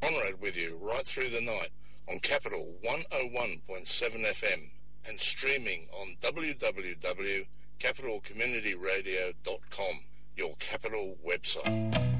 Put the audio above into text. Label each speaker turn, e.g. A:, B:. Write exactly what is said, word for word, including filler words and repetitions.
A: Conrad with you right through the night on Capital one oh one point seven F M and streaming on w w w dot capital community radio dot com, your Capital website.